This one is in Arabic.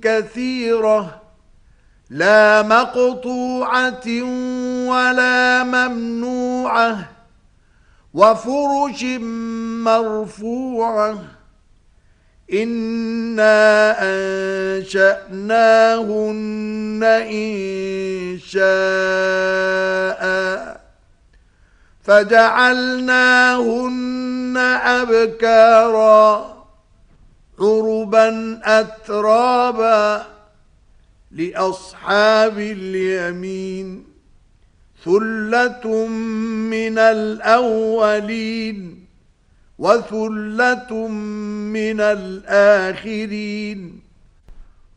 كثيرة لا مقطوعة ولا ممنوعة وفرش مرفوعة إنا أنشأناهن إنشاء فجعلناهن أبكارا عربا أترابا لأصحاب اليمين ثلة من الأولين وثلة من الآخرين